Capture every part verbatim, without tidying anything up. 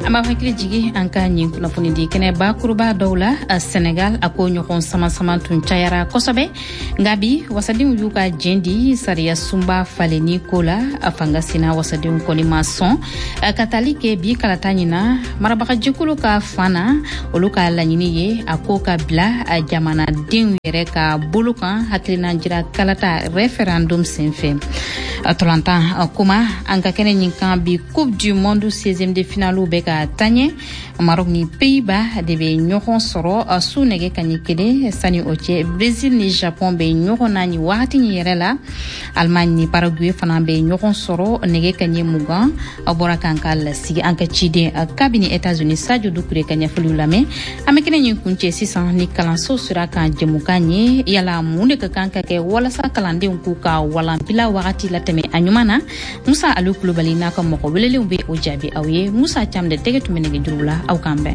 Amba hakili jigi anka nyi kunafuni di kene ba kuruba dawla a Senegal ako nyokon sama sama tun chayara kosobe ngabi wasadi uyuka jendi sariya sumba faleni kola afanga sina wasadi unkoni mason katalike bi kalatanyina marabaka jikulu ka fana oluka lanyini ye ako ka bla jamana den yere ka bulukan hakilina jira kalata referendum senfe atolanta kuma anka kene nyinkan bi coupe du monde seizième de finale beka tanye Maroc ni Pays-Bas debe nyokon soro su nege kanyikede sani oche Brésil ni Japon be nyokon nani wati ni yerela Allemagne ni Paraguay fana be nyokon soro nege kanye mugan abora kankal sigi anka chide kabini États-Unis Sadio Doucouré kanya fululame amekene nyunkunche sisan ni kalanso sura kan jemukanye yala munde kanka ke wala sa kalande unkuka wala pila wakati lateme anyumana Musa Alou Coulibaly naka moko welele umbe ojabi awye Musa Cham de tege tumenege jurula au kambe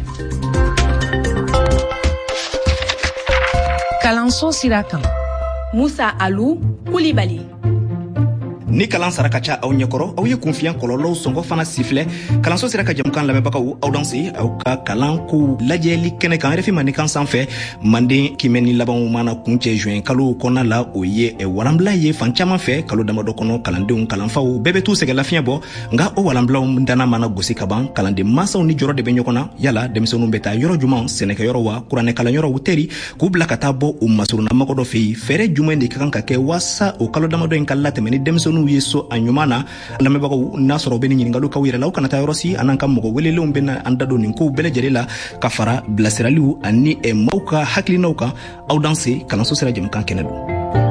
Kalanso Sirakan Musa Alou Coulibaly ni kalan saraka cha aw ɲɛkɔrɔ aw ye kunfiyan kɔlɔlɔw sɔngɔ fana sifilɛ kalanso sera ka jamukan lamɛnbagaw aw danse aw ka kalan ko lajɛli kɛnɛ kan rfi manikan sanfɛ manden kimɛ ni labanw mana kuncɛ juin kalo kɔnɔna la o ye walanbila ye fan caman fɛ kalo damadɔ kɔnɔ kalandenw kalanfaw bɛɛ bɛ t'u sɛgɛ lafiɲɛ bɔ nka o walanbilaw dana mana gosi ka ban kalanden masaw ni jɔrɔ de bɛ ɲɔgɔn na yala denmisɛnninw bɛ taa yɔrɔ juman sɛnɛkɛyɔrɔ wa kuranɛ kalanyɔrɔw teri k'u bila ka taa bɔ u masurunamɔgɔ dɔ fɛ yen fɛɛrɛ jumɛn de ka kan ka kɛ waasa o kalo damadɔ in ka latɛmɛ ni denmisɛnninw ye so a ɲuman na lamɛnbagaw n'a sɔrɔ bɛ ni ɲininkaliw k'aw yɛrɛ la aw kana taa yɔrɔ si an'an ka mɔgɔ welelenw bɛna an da don nin kow bɛɛ lajɛlen la ka fara bilasiraliw ani maaw ka hakilinaw kan aw danse kalanso sera jamukan kɛnɛ don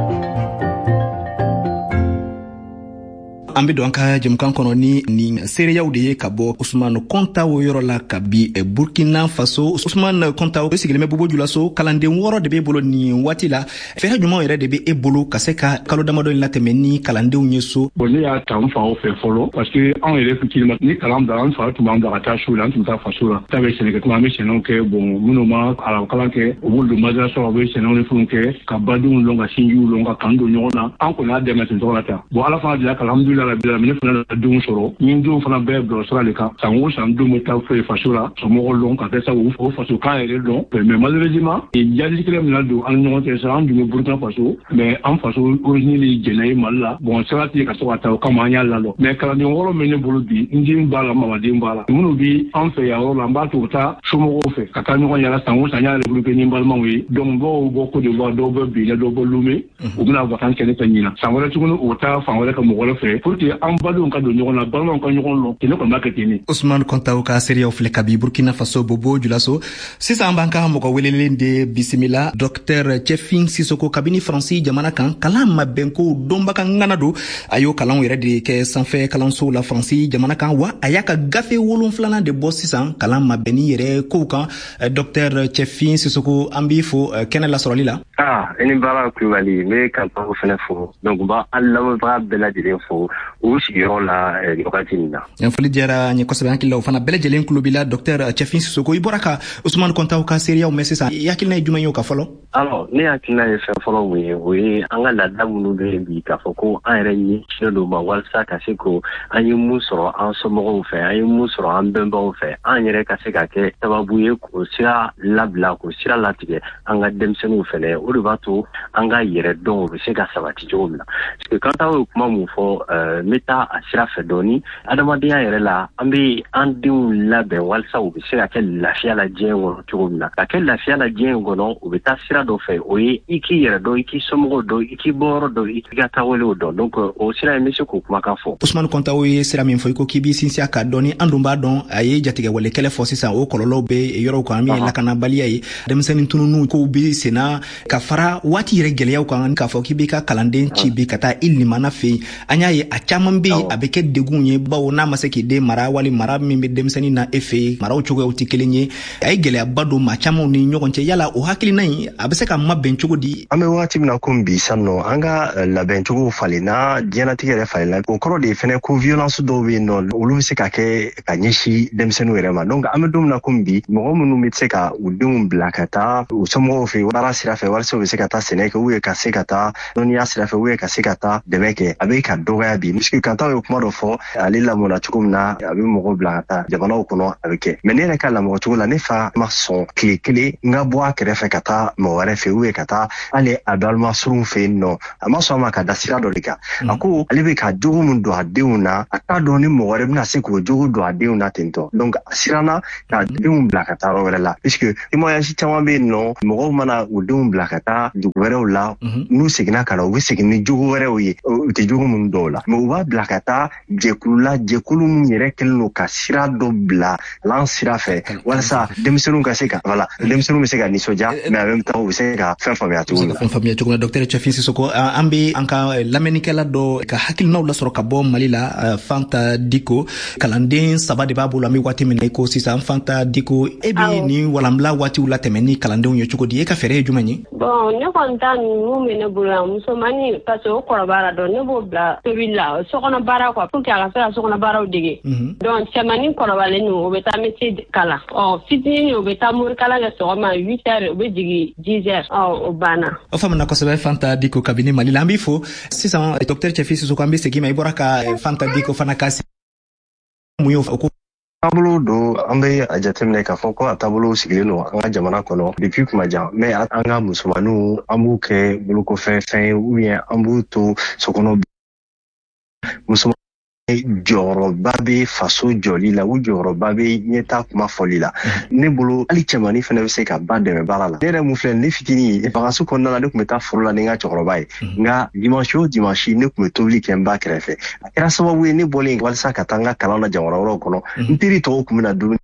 an bɛ don an ka jamukan kɔnɔ ni ni seereyaw de ye ka bɔ Usmane Kontaw yɔrɔ la ka bi Burkina Faso Usmane Kontaw sigilen bɛ Bobo Julaso kalanden wɔɔrɔ de b'e bolo nin waati la fɛɛrɛ jumɛn yɛrɛ de bɛ e bolo ka se ka kalo damadɔ in latɛmɛ ni kalandenw ye so bon ne y'a ta n fa o fɛ fɔlɔ parce que anw yɛrɛ fitinin ni kalan bila an fa tun b'an bila ka taa so la an tun bɛ taa faso la ta bɛ sɛnɛkɛ tuma an bɛ sɛnɛw kɛ bon minnu ma kalan kɛ u b'olu don madrasa u bɛ sɛnɛw ni fɛnw kɛ ka badenw lɔn ka sinjiw lɔn ka kan don ɲɔgɔn na an kɔni y'a dɛmɛ ten tɔgɔ la ta bon ala fana dila alhamdulilahi rabbil alamin ne fana denw sɔrɔ ni denw fana bɛɛ bila sira de kan san o san denw bɛ taa fɛ faso la somɔgɔw lɔn ka kɛ sa o faso kan yɛrɛ dɔn mais malheureusement jaabi kelen min na don an ni ɲɔgɔn cɛ sa an dun bɛ Burkina Faso mais an faso origine jɛnɛ ye Mali la bon sira tɛ ka so ka taa o kama an y'a lalɔ mais kalanden wɔɔrɔ min ne bolo bi n den b'a la mamaden b'a la minnu bi an fɛ yan yɔrɔ la an b'a to taa somɔgɔw fɛ ka taa ɲɔgɔn yala san o san y'a république ni balimaw ye donc dɔw bɔ Côte d'Ivoire dɔw bɛ Benin dɔw bɛ Lomé u bɛna vacances kɛ ne fɛ ɲinan san wɛrɛ tuguni o taa fan wɛrɛ ka mɔgɔ wɛrɛ fɛ pour que an badenw ka don ɲɔgɔn na balimaw ka ɲɔgɔn lɔ tene kɔni b'a kɛ ten ne Usmane Kontaw ka seereyaw filɛ ka bi Burkina Faso Bobo Julaso sisan an b'an ka mɔgɔ welelen de bisimila Docteur Cɛfin Sisoko kabini Faransi jamana kan kalan mabɛnko dɔnbaga ŋana don a y'o kalanw yɛrɛ de kɛ sanfɛ kalansow la Faransi jamana kan wa a y'a ka gafe wolonfilanan de bɔ sisan kalan mabɛnni yɛrɛ kow kan Docteur Cɛfin Sisoko an b'i fo kɛnɛ lasɔrɔli la ah i ni baara Kulibali n bɛ kanpaw fɛnɛ fo donc n b'a an lamɛnbaga bɛɛ lajɛlen fo u sigiyɔrɔ la wagati min na foli diyara an ye kosɛbɛ an hakili la o fana bɛɛ lajɛlen tulo b'i la Docteur Cɛfin Sisoko i bɔra ka Usmane Kontaw ka seereyaw mɛn sisan i hakilina ye jumɛn ye o ka fɔlɔ alors ne hakilina ye fɛn fɔlɔ mun ye o ye an ka laada minnu bɛ yen bi k'a fɔ ko an yɛrɛ ɲɛsinnen don ma walasa ka se ko an ye mun sɔrɔ an somɔgɔw fɛ an ye mun sɔrɔ an bɛnbaw fɛ an yɛrɛ ka se ka kɛ sababu ye k'o sira labila k'o sira latigɛ an ka denmisɛnninw fɛnɛ o de b'a to an ka yɛrɛ dɔn o bɛ se ka sabati cogo min na parce que Kontaw ye kuma mun fɔ n bɛ taa a sira fɛ dɔɔni adamadenya yɛrɛ la an bɛ an denw labɛn walasa u bɛ se ka kɛ lafiya la diɲɛ kɔnɔ cogo min na ka kɛ lafiya la diɲɛ kɔnɔ u bɛ taa sira dɔ fɛ o ye i k'i yɛrɛ dɔn i k'i somɔgɔw dɔn i k'i bɔ yɔrɔ dɔn i k'i ka taawalew dɔn donc o sira in bɛ se k'o kumakan fɔ Usmane Kontaw ye sira min fɔ i ko k'i b'i sinsin a kan dɔɔni an dun b'a dɔn a ye jatigɛwale kɛlɛ fɔ sisan o kɔlɔlɔw bɛ yɔrɔw kan min ye lakanabaliya ye denmisɛnnin tununiw kow bɛ senna ka fara waati yɛrɛ gɛlɛyaw kan k'a fɔ k'i b'i ka kalanden ci bi ka taa i limana fɛ yen an y'a ye a caman bɛ yen a bɛ kɛ degun ye bawo n'a ma se k'i den mara wali mara min bɛ denmisɛnnin na e fɛ yen maraw cogoyaw tɛ kelen ye a ye gɛlɛyaba don maa camanw ni ɲɔgɔn cɛ yala o hakilina in a bɛ se ka mabɛn cogo di an bɛ wagati min na komi bi san nɔ an ka labɛn cogow falenna diɲɛlatigɛ yɛrɛ falenna o kɔrɔ de ye fɛnɛ ko violence dɔw bɛ yen nɔ olu bɛ se ka kɛ ka ɲɛsin denmisɛnninw yɛrɛ ma donc an bɛ don min na komi bi mɔgɔ minnu bɛ se ka u denw bila ka taa u somɔgɔw fɛ baara sira fɛ walasa u bɛ se ka taa sɛnɛ kɛ u ye ka se ka taa dɔnniya sira fɛ u ye ka se ka taa dɛmɛ kɛ a bɛ ka dɔgɔya bi bi puisque quand on kuma dɔ fɔ ale lamɔna cogo min na a bɛ mɔgɔ bila ka taa jamanaw kɔnɔ a bɛ kɛ mais ne yɛrɛ ka lamɔ cogo la ne fa ma sɔn tile kelen n ka bɔ a kɛrɛfɛ ka taa mɔgɔ wɛrɛ fɛ ou ka taa ale a balima surun fɛ yen nɔ a ma sɔn a ma ka da sira dɔ de kan a ko ale bɛ ka jogo min don a denw na a t'a dɔn ni mɔgɔ wɛrɛ bɛna se k'o jogo don a denw na ten tɔ donc a siranna ka denw bila ka taa yɔrɔ wɛrɛ la puisque témoignage caman bɛ yen nɔ mɔgɔw mana u denw bila ka taa dugu wɛrɛw la n'u seginna ka na u bɛ segin ni jogo wɛrɛw ye u tɛ jogo minnu dɔw la mais u b'a bila ka taa jɛkulu la jɛkulu min yɛrɛ kɛlen don ka sira dɔ bila lan sira fɛ walasa denmisɛnninw ka se ka voilà denmisɛnninw bɛ se ka nisɔndiya mais en même temps u bɛ se ka fɛn faamuya cogo min na. Fɛn faamuya cogo min na docteur Cɛfin Sisoko an bɛ an ka lamɛnnikɛla dɔ ka hakilinaw lasɔrɔ ka bɔ Mali la Fanta Diko kalanden saba de b'a bolo an bɛ waati min na i ko sisan Fanta Diko e bɛ nin walanbila waatiw la tɛmɛ ni kalandenw ye cogo di e ka fɛɛrɛ ye jumɛn ye? Bon ne kɔni ta ninnu bɛ ne bolo yan musomani parce que o kɔrɔbayara dɔn ne b'o bila tobili la sokɔnɔ baara quoi pour que a ka se ka sokɔnɔ baaraw dege donc cɛmannin kɔrɔbalen o bɛ taa métier kalan ɔ fitinin o bɛ taa morikalan kɛ sɔgɔma huit heures o bɛ jigin dix heures ɔ o banna. O faamuna kosɛbɛ Fanta Diko kabini Mali la an b'i fo sisan docteur Cɛfin Sisoko an bɛ segin ma i bɔra ka Fanta Diko fana ka mun ye o ko taabolo don an bɛ a jateminɛ k'a fɔ ko a taabolo sigilen don an ka jamana kɔnɔ depuis kuma jan mais an ka musomaninw an b'u kɛ bolokofɛn fɛn ye ou bien an b'u to sokɔnɔ musoman jɔyɔrɔba bɛ faso jɔli la u jɔyɔrɔba bɛ ɲɛta kuma fɔli la ne bolo hali cɛmannin fana bɛ se ka ba dɛmɛ baara la ne yɛrɛ mun filɛ ne fitinin fagaso kɔnɔna la ne tun bɛ taa foro la ni n ka cɛkɔrɔba ye nka dimanche o dimanche ne tun bɛ tobili kɛ n ba kɛrɛfɛ a kɛra sababu ye ne bɔlen walasa ka taa n ka kalan na jamana wɛrɛw kɔnɔ n teri tɔw tun bɛ na dumuni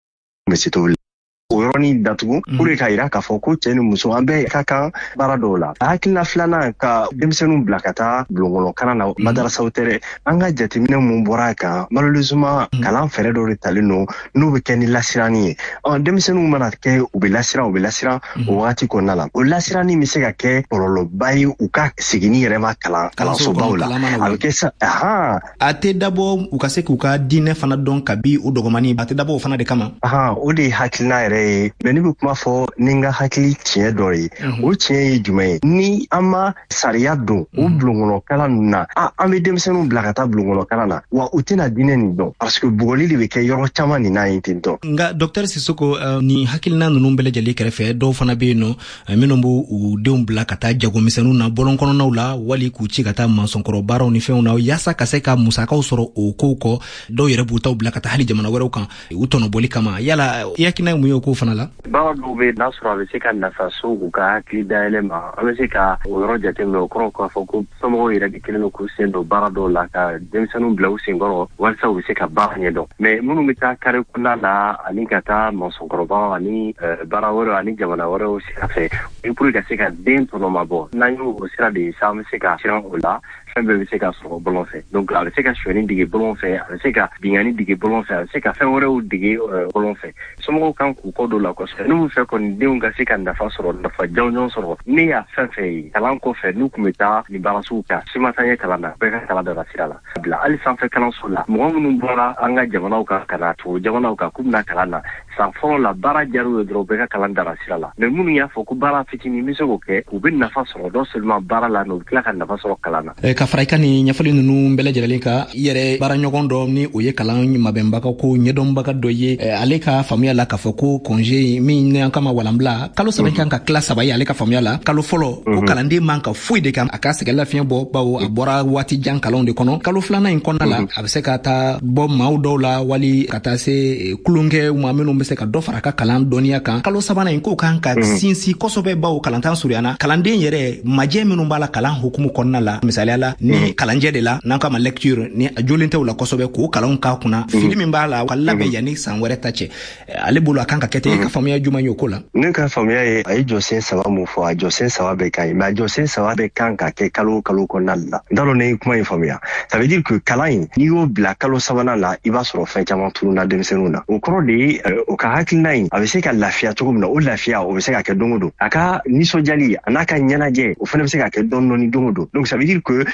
bɛ se tobili o yɔrɔnin datugu pour k'a jira k'a fɔ ko cɛ ni muso an bɛɛ ka kan baara dɔw la a hakilina filanan ka denmisɛnninw bila ka taa bulon kɔnɔ kalan na madarasaw tɛ dɛ an ka jateminɛ mun bɔra a kan malheureusement kalan fɛɛrɛ dɔw de talen don n'u bɛ kɛ ni lasiranni ye ɔ denmisɛnninw mana kɛ u bɛ lasiran u bɛ lasiran o wagati kɔnɔna la o lasiranni bɛ se ka kɛ kɔlɔlɔba ye u ka seginni yɛrɛ ma kalan kalansobaw la a bɛ kɛ sa ahan a tɛ dabɔ u ka se k'u ka diinɛ fana dɔn kabi u dɔgɔmani a tɛ dabɔ o fana de kama ahan o de ye hakilina yɛrɛ ye mais ne bɛ kuma fɔ ni n ka hakili tiɲɛ dɔ ye o tiɲɛ ye jumɛn ye ni an ma sariya don o bulonkɔnɔ kalan ninnu na an bɛ denmisɛnninw bila ka taa bulonkɔnɔ kalan na wa u tɛna diinɛ nin dɔn parce que bugɔli de bɛ kɛ yɔrɔ caman nin n'a ye ten tɔ. Nka docteur Sisoko ni hakilina ninnu bɛɛ lajɛlen kɛrɛfɛ dɔw fana bɛ yen nɔ minnu b'u u denw bila ka taa jagomisɛnninw na bɔlɔn kɔnɔnaw la wali k'u ci ka taa mansɔnkɔrɔ baaraw ni fɛnw na yaasa ka se ka musakaw sɔrɔ o kow kɔ dɔw yɛrɛ b'u taw bila ka taa hali jamana wɛrɛw kan u tɔnɔbɔli kama yala i hakilina ye mun ye o kow fana la? Baara dɔw bɛ n'a sɔrɔ a bɛ se ka nafa so u ka hakili dayɛlɛ ma an bɛ se ka o yɔrɔ jateminɛ o kɔrɔ k'a fɔ ko somɔgɔw yɛrɛ de kelen don k'u sen don baara dɔw la ka denmisɛnninw bila u senkɔrɔ walasa u bɛ se ka baara ɲɛdɔn mais minnu bɛ taa kare kɔnɔna la ani ka taa mansɔnkɔrɔbaw ani baara wɛrɛw ani jamana wɛrɛw sira fɛ pour ka se ka den tɔnɔma bɔ n'an y'o sira de ye sa an bɛ se ka siran o la fɛn bɛɛ bɛ se ka sɔrɔ bɔlɔn fɛ donc a bɛ se ka sonyani dege bɔlɔn fɛ a bɛ se ka binkani dege bɔlɔn fɛ a bɛ se ka fɛn wɛrɛw dege bɔlɔn fɛ somɔgɔw kan k'u kɔ don la kosɛbɛ n'u fɛ kɔni denw ka se ka nafa sɔrɔ nafa jɔnjɔn sɔrɔ ne y'a fɛn fɛn ye kalan kɔfɛ n'u tun bɛ taa nin baarasuw kan si ma taa ɲɛ kalan na bɛɛ ka kalan dara sira la bila hali sanfɛ kalanso la mɔgɔ minnu bɔra an ka jamanaw kan ka na tubabu jamanaw kan k'u bɛna kalan na san fɔlɔ la baara diyar'u ye dɔrɔn bɛɛ ka kalan dara sira la mais minnu y'a fɔ ko baara fitinin bɛ se k'o kɛ u bɛ nafa sɔrɔ non seulement baara la mais u bɛ tila ka nafa sɔrɔ kalan na. Ka fara i ka nin ɲɛfɔli ninnu bɛɛ lajɛlen kan i yɛrɛ baaraɲɔgɔn dɔ ni o ye kalan mabɛnbaga ko ɲɛdɔnbaga dɔ ye ale ka faamuya la k'a fɔ ko congé min ni an kama walanbila kalo saba kan ka tila saba ye ale ka faamuya la kalo fɔlɔ ko kalanden man ka foyi de kan a ka sɛgɛn lafiɲɛ bɔ bawo a bɔra waati jan kalanw de kɔnɔ kalo filanan in kɔnɔna la a bɛ se ka taa bɔ maaw dɔw la wali ka taa se kulonkɛ ma minnu bɛ se ka dɔ fara ka kalan dɔnniya kan kalo sabanan in k'o kan ka sinsin kosɛbɛ bawo kalantan surunyana kalanden yɛrɛ majɛ minnu b'a la kalan hukumu kɔnɔna la misaliya la ni kalanjɛ de la n'an ka ma lecture ni a jolen tɛw la kosɛbɛ k'o kalanw k'a kunna fili min b'a la ka labɛn yanni san wɛrɛ ta cɛ ale bolo a kan ka kɛ ten e ka faamuya jumɛn ye o ko la? Ne ka faamuya ye a ye jɔsen saba mun fɔ a jɔsen saba bɛɛ ka ɲi mais a jɔsen saba bɛɛ kan ka kɛ kalo kalo kɔnɔna la n t'a dɔn ne ye kuma in faamuya ça veut dire que kalan in n'i y'o bila kalo sabanan la i b'a sɔrɔ fɛn caman tununa denmisɛnninw na o kɔrɔ de ye o ka hakilina in a bɛ se ka lafiya cogo min na o lafiya o bɛ se ka kɛ don o don a ka nisɔndiyali a n'a ka ɲɛnajɛ o fana bɛ se ka kɛ dɔɔni dɔɔni don o don donc ça veut dire que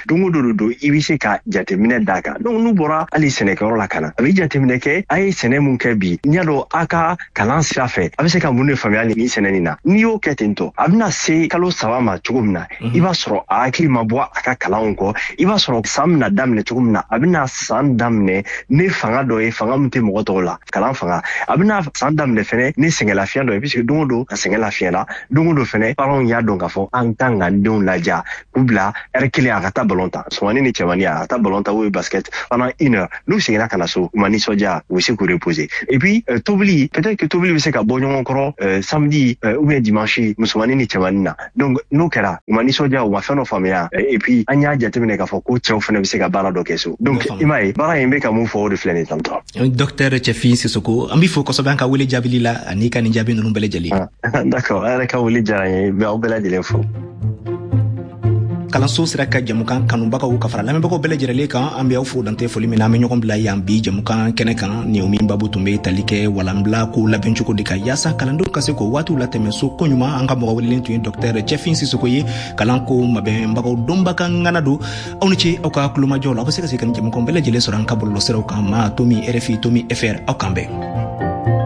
dongo do do i bɛ se ka jateminɛ d'a kan donc n'u bɔra hali sɛnɛkɛyɔrɔ la ka na a bɛ jateminɛ kɛ a ye sɛnɛ mun kɛ bi n y'a dɔn a ka kalan sira fɛ a bɛ se ka mun de faamuya nin sɛnɛ nin na n'i y'o kɛ ten tɔ a bɛna se kalo saba ma cogo min na i b'a sɔrɔ a hakili ma bɔ a ka kalanw kɔ i b'a sɔrɔ san bɛna daminɛ cogo min na a bɛna san daminɛ ne fanga dɔ ye fanga min tɛ mɔgɔ tɔw la kalan fanga a bɛna san daminɛ fɛnɛ ne sɛgɛnlafiɲɛ dɔ ye puisque don o don ka sɛgɛn lafiɲɛ la don o don fɛnɛ parents y'a dɔn k'a fɔ an kan ka denw laja k'u bila heure kelen a ka taa ballon ta musomanin ni cɛmanin a ka taa ballon ta ou basket pendant une heure n'u seginna ka na so u ma nisɔndiya u bɛ se k'u reposer et puis euh, tobili peut-être que tobili bɛ se ka bɔ ɲɔgɔn kɔrɔ euh, samedi euh, ou bien dimanche musomanin ni cɛmanin na donc n'o kɛra u ma nisɔndiya u ma fɛn dɔ faamuya et puis an y'a jateminɛ k'a fɔ ko cɛw fɛnɛ bɛ se ka baara dɔ kɛ so donc i m'a ye baara in bɛ ka mun fɔ o de filɛ nin tan tɔ docteur Cɛfin Sisoko an b'i fo kosɛbɛ an ka wele jaabili la ani ka nin jaabi ninnu bɛɛ lajɛlen d'accord a yɛrɛ ka wele diyara n ye n bɛ aw bɛɛ lajɛlen fo kalanso sira ka jamukan kanubagaw ka fara lamɛnbagaw bɛɛ lajɛlen kan an bɛ aw fo dante foli min na an bɛ ɲɔgɔn bila yan bi jamukan kɛnɛ kan ni o min babu tun bɛ tali kɛ walanbila ko labɛn cogo de ka yaasa kalandenw ka se k'o waatiw latɛmɛ so ko ɲuman an ka mɔgɔ welelen tun ye docteur Cɛfin Sisoko ye kalanko mabɛnbagaw donba ka ŋana don aw ni ce aw ka kulomajɔw la aw bɛ se ka se ka nin jamukan bɛɛ lajɛlen sɔrɔ an ka bɔlɔlɔsiraw kan ma tomi R F I tomi F R aw kan bɛn